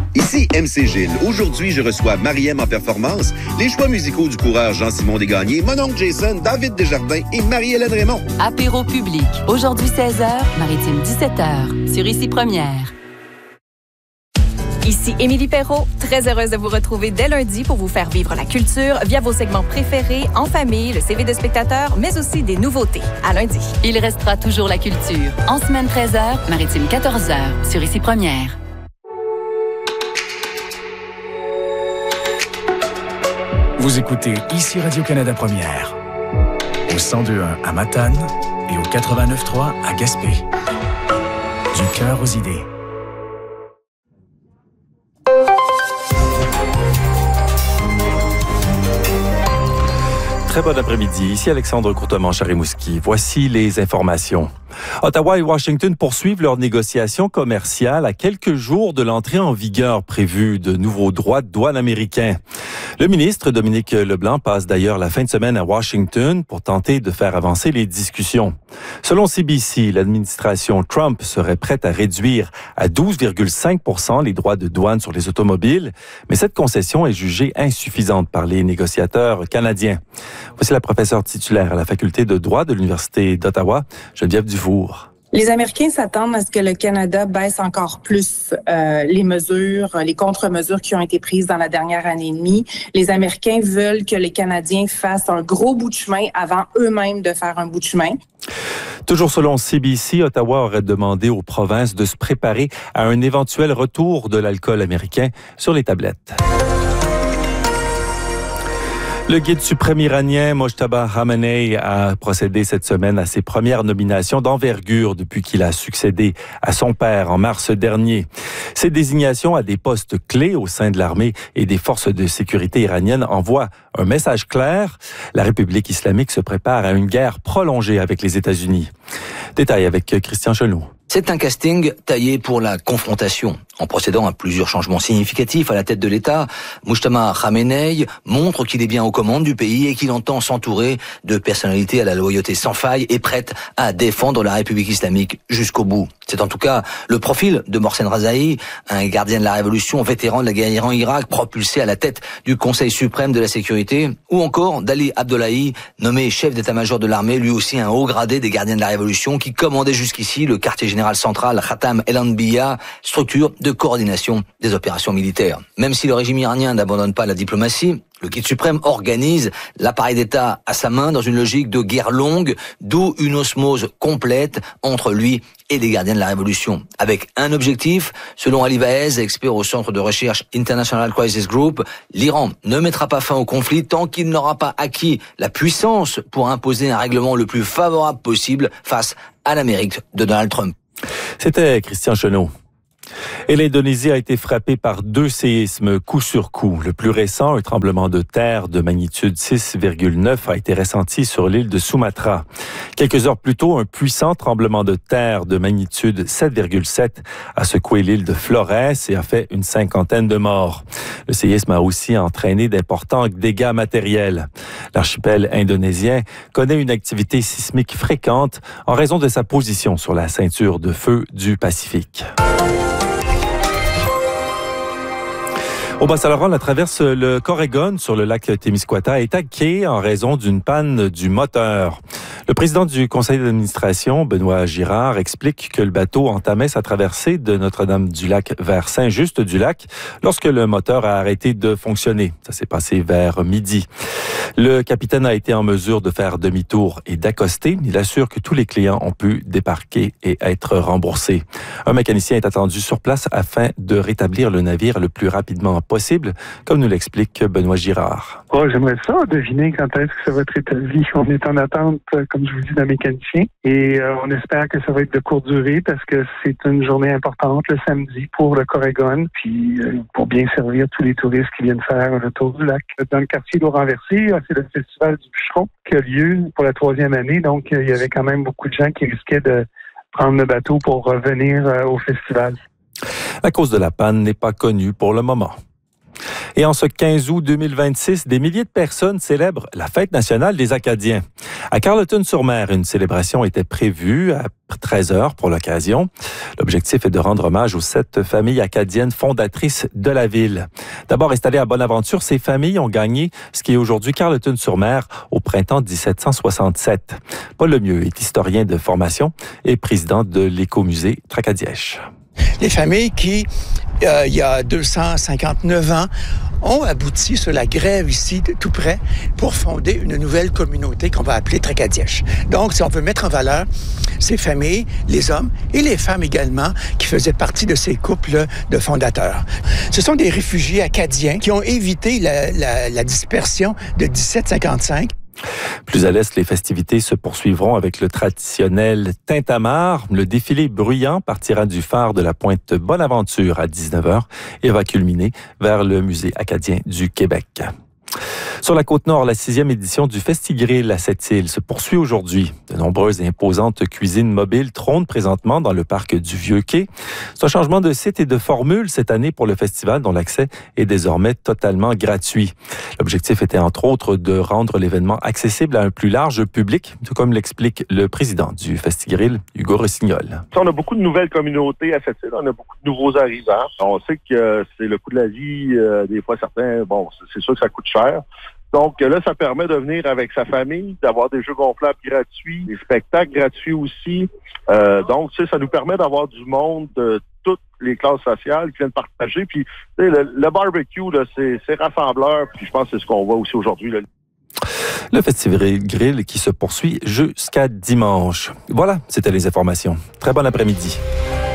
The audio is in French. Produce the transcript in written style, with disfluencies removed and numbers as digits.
Ici MC Gilles. Aujourd'hui, je reçois Mariem en performance, les choix musicaux du coureur Jean-Simon Desgagnés, mon oncle Jason, David Desjardins et Marie-Hélène Raymond. Apéro public. Aujourd'hui 16h, Maritime 17h. Sur Ici Première. Ici Émilie Perrault, très heureuse de vous retrouver dès lundi pour vous faire vivre la culture via vos segments préférés, en famille, le CV de spectateurs, mais aussi des nouveautés. À lundi. Il restera toujours la culture. En semaine 13h, Maritime 14h. Sur Ici Première. Vous écoutez Ici Radio-Canada Première, au 102.1 à Matane et au 89.3 à Gaspé. Du cœur aux idées. Très bon après-midi. Ici Alexandre Courtemanche à Rimouski. Voici les informations. Ottawa et Washington poursuivent leurs négociations commerciales à quelques jours de l'entrée en vigueur prévue de nouveaux droits de douane américains. Le ministre Dominique Leblanc passe d'ailleurs la fin de semaine à Washington pour tenter de faire avancer les discussions. Selon CBC, l'administration Trump serait prête à réduire à 12,5 % les droits de douane sur les automobiles, mais cette concession est jugée insuffisante par les négociateurs canadiens. Voici la professeure titulaire à la faculté de droit de l'Université d'Ottawa, Geneviève Dufour. Les Américains s'attendent à ce que le Canada baisse encore plus les mesures, les contre-mesures qui ont été prises dans la dernière année et demie. Les Américains veulent que les Canadiens fassent un gros bout de chemin avant eux-mêmes de faire un bout de chemin. Toujours selon CBC, Ottawa aurait demandé aux provinces de se préparer à un éventuel retour de l'alcool américain sur les tablettes. Le guide suprême iranien Mojtaba Khamenei a procédé cette semaine à ses premières nominations d'envergure depuis qu'il a succédé à son père en mars dernier. Ces désignations à des postes clés au sein de l'armée et des forces de sécurité iraniennes envoient un message clair. La République islamique se prépare à une guerre prolongée avec les États-Unis. Détail avec Christian Chenot. C'est un casting taillé pour la confrontation. En procédant à plusieurs changements significatifs à la tête de l'État, Mojtaba Khamenei montre qu'il est bien aux commandes du pays et qu'il entend s'entourer de personnalités à la loyauté sans faille et prêtes à défendre la République islamique jusqu'au bout. C'est en tout cas le profil de Mohsen Rezaei, un gardien de la révolution, vétéran de la guerre Iran-Irak, propulsé à la tête du Conseil suprême de la sécurité, ou encore d'Ali Abdollahi, nommé chef d'état-major de l'armée, lui aussi un haut gradé des gardiens de la révolution, qui commandait jusqu'ici le quartier général central Khatam el-Anbiya, structure de coordination des opérations militaires. Même si le régime iranien n'abandonne pas la diplomatie, le guide suprême organise l'appareil d'État à sa main dans une logique de guerre longue, d'où une osmose complète entre lui et les gardiens de la révolution. Avec un objectif, selon Ali Vaez, expert au centre de recherche International Crisis Group, l'Iran ne mettra pas fin au conflit tant qu'il n'aura pas acquis la puissance pour imposer un règlement le plus favorable possible face à l'Amérique de Donald Trump. C'était Christian Chenot. Et l'Indonésie a été frappée par 2 séismes coup sur coup. Le plus récent, un tremblement de terre de magnitude 6,9 a été ressenti sur l'île de Sumatra. Quelques heures plus tôt, un puissant tremblement de terre de magnitude 7,7 a secoué l'île de Flores et a fait une 50aine de morts. Le séisme a aussi entraîné d'importants dégâts matériels. L'archipel indonésien connaît une activité sismique fréquente en raison de sa position sur la ceinture de feu du Pacifique. Au Bas-Saint-Laurent, la traverse le Corégon sur le lac Témiscouata est hackée en raison d'une panne du moteur. Le président du conseil d'administration, Benoît Girard, explique que le bateau entamait sa traversée de Notre-Dame-du-Lac vers Saint-Just-du-Lac lorsque le moteur a arrêté de fonctionner. Ça s'est passé vers midi. Le capitaine a été en mesure de faire demi-tour et d'accoster. Il assure que tous les clients ont pu débarquer et être remboursés. Un mécanicien est attendu sur place afin de rétablir le navire le plus rapidement possible, comme nous l'explique Benoît Girard. Oh, j'aimerais ça deviner quand est-ce que ça va être rétabli. On est en attente, comme je vous dis, d'un mécanicien et on espère que ça va être de courte durée parce que c'est une journée importante le samedi pour le Corégon, puis pour bien servir tous les touristes qui viennent faire le tour du lac. Dans le quartier d'Eau-Renversé, c'est le festival du bûcheron qui a lieu pour la 3e année, donc il y avait quand même beaucoup de gens qui risquaient de prendre le bateau pour venir au festival. La cause de la panne n'est pas connue pour le moment. Et en ce 15 août 2026, des milliers de personnes célèbrent la fête nationale des Acadiens. À Carleton-sur-Mer, une célébration était prévue à 13h pour l'occasion. L'objectif est de rendre hommage aux 7 familles acadiennes fondatrices de la ville. D'abord installées à Bonaventure, ces familles ont gagné ce qui est aujourd'hui Carleton-sur-Mer au printemps 1767. Paul Lemieux est historien de formation et président de l'écomusée Tracadie-Èche. Les familles qui, il y a 259 ans, ont abouti sur la grève ici, tout près, pour fonder une nouvelle communauté qu'on va appeler Tracadie-Èche. Donc, si on veut mettre en valeur ces familles, les hommes et les femmes également, qui faisaient partie de ces couples de fondateurs. Ce sont des réfugiés acadiens qui ont évité la dispersion de 1755. Plus à l'est, les festivités se poursuivront avec le traditionnel tintamarre. Le défilé bruyant partira du phare de la Pointe Bonaventure à 19h et va culminer vers le Musée acadien du Québec. Sur la Côte-Nord, la 6e édition du Festigrill à Sept-Îles se poursuit aujourd'hui. De nombreuses et imposantes cuisines mobiles trônent présentement dans le parc du Vieux-Quai. C'est un changement de site et de formule cette année pour le festival dont l'accès est désormais totalement gratuit. L'objectif était entre autres de rendre l'événement accessible à un plus large public, tout comme l'explique le président du Festigrill, Hugo Rossignol. On a beaucoup de nouvelles communautés à Sept-Îles, on a beaucoup de nouveaux arrivants. On sait que c'est le coût de la vie, des fois certains, c'est sûr que ça coûte cher. Donc là, ça permet de venir avec sa famille, d'avoir des jeux gonflables gratuits, des spectacles gratuits aussi. Donc, ça nous permet d'avoir du monde de toutes les classes sociales qui viennent partager. Puis, le barbecue, là, c'est rassembleur. Puis, je pense que c'est ce qu'on voit aussi aujourd'hui, là. Le Festigrill qui se poursuit jusqu'à dimanche. Voilà, c'était les informations. Très bon après-midi.